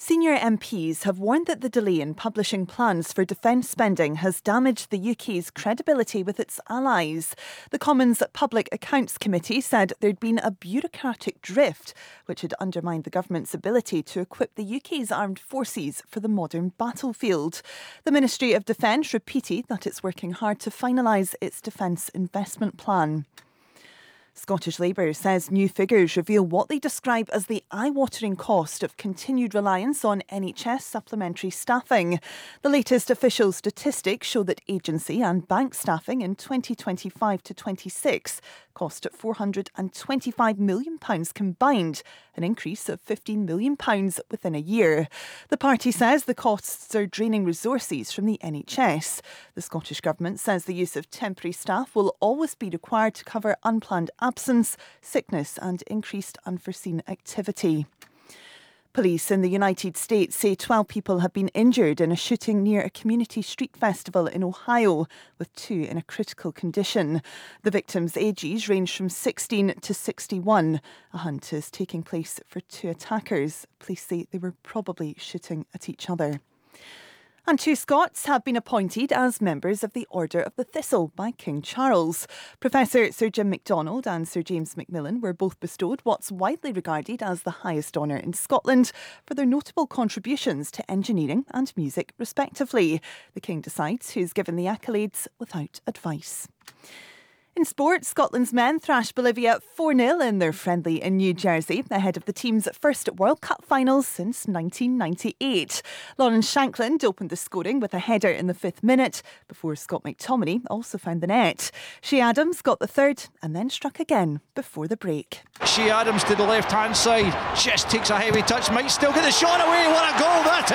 Senior MPs have warned that the delay in publishing plans for defence spending has damaged the UK's credibility with its allies. The Commons Public Accounts Committee said there'd been a bureaucratic drift, which had undermined the government's ability to equip the UK's armed forces for the modern battlefield. The Ministry of Defence repeated that it's working hard to finalise its defence investment plan. Scottish Labour says new figures reveal what they describe as the eye-watering cost of continued reliance on NHS supplementary staffing. The latest official statistics show that agency and bank staffing in 2025 to 26 cost £425 million combined, an increase of £15 million within a year. The party says the costs are draining resources from the NHS. The Scottish Government says the use of temporary staff will always be required to cover unplanned absence, sickness and increased unforeseen activity. Police in the United States say 12 people have been injured in a shooting near a community street festival in Ohio, with 2 in a critical condition. The victims' ages range from 16 to 61. A hunt is taking place for 2 attackers. Police say they were probably shooting at each other. And 2 Scots have been appointed as members of the Order of the Thistle by King Charles. Professor Sir Jim MacDonald and Sir James Macmillan were both bestowed what's widely regarded as the highest honour in Scotland for their notable contributions to engineering and music, respectively. The King decides who's given the accolades without advice. In sport, Scotland's men thrashed Bolivia 4-0 in their friendly in New Jersey, ahead of the team's first World Cup finals since 1998. Lawrence Shankland opened the scoring with a header in the 5th minute, before Scott McTominay also found the net. Shea Adams got the third and then struck again before the break. Shea Adams to the left-hand side, just takes a heavy touch, might still get the shot away. What a goal that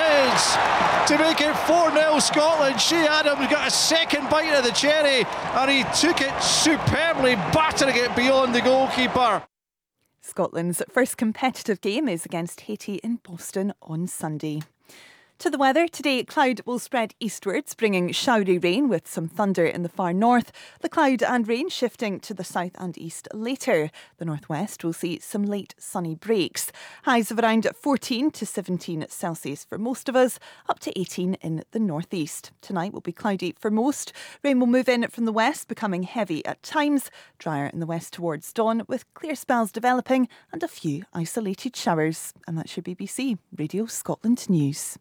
is! To make it 4-0 Scotland, Shea Adams got a second bite of the cherry and he took it superbly, battering it beyond the goalkeeper. Scotland's first competitive game is against Haiti in Boston on Sunday. To the weather, today cloud will spread eastwards, bringing showery rain with some thunder in the far north. The cloud and rain shifting to the south and east later. The northwest will see some late sunny breaks. Highs of around 14 to 17 Celsius for most of us, up to 18 in the northeast. Tonight will be cloudy for most. Rain will move in from the west, becoming heavy at times. Drier in the west towards dawn, with clear spells developing and a few isolated showers. And that's your BBC Radio Scotland News.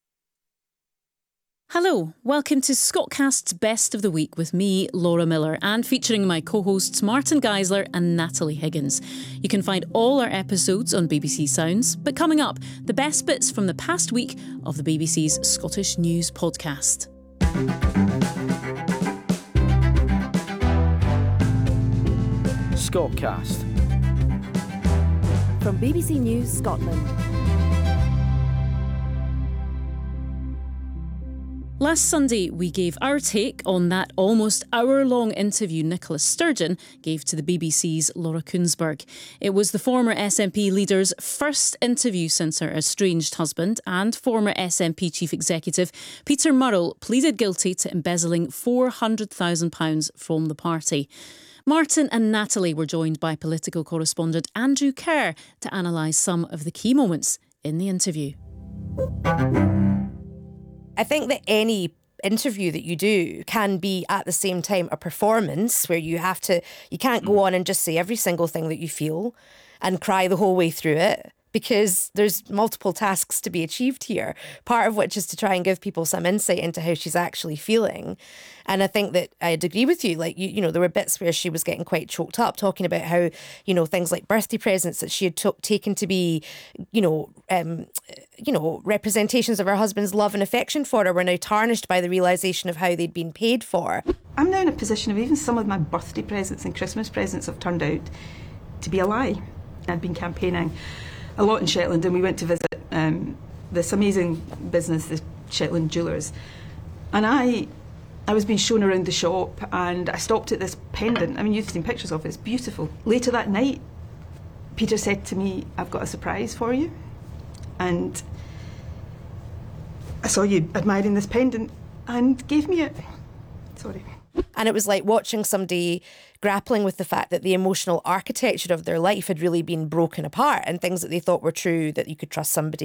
Hello, welcome to Scotcast's Best of the Week with me, Laura Miller, and featuring my co-hosts Martin Geisler and Natalie Higgins. You can find all our episodes on BBC Sounds, but coming up, the best bits from the past week of the BBC's Scottish News podcast. Scotcast from BBC News Scotland. Last Sunday, we gave our take on that almost hour-long interview Nicola Sturgeon gave to the BBC's Laura Kuenssberg. It was the former SNP leader's first interview since her estranged husband and former SNP chief executive Peter Murrell pleaded guilty to embezzling £400,000 from the party. Martin and Natalie were joined by political correspondent Andrew Kerr to analyse some of the key moments in the interview. I think that any interview that you do can be at the same time a performance where you can't go on and just say every single thing that you feel and cry the whole way through it, because there's multiple tasks to be achieved here, part of which is to try and give people some insight into how she's actually feeling. And I think that I'd agree with you, like, you know, there were bits where she was getting quite choked up, talking about how, you know, things like birthday presents that she had taken to be, representations of her husband's love and affection for her were now tarnished by the realisation of how they'd been paid for. I'm now in a position of even some of my birthday presents and Christmas presents have turned out to be a lie. I'd been campaigning a lot in Shetland, and we went to visit this amazing business, the Shetland Jewellers, and I was being shown around the shop, and I stopped at this pendant. I mean, you've seen pictures of it, it's beautiful. Later that night, Peter said to me, "I've got a surprise for you," and I saw you admiring this pendant and gave me it. Sorry. And it was like watching somebody grappling with the fact that the emotional architecture of their life had really been broken apart, and things that they thought were true, that you could trust somebody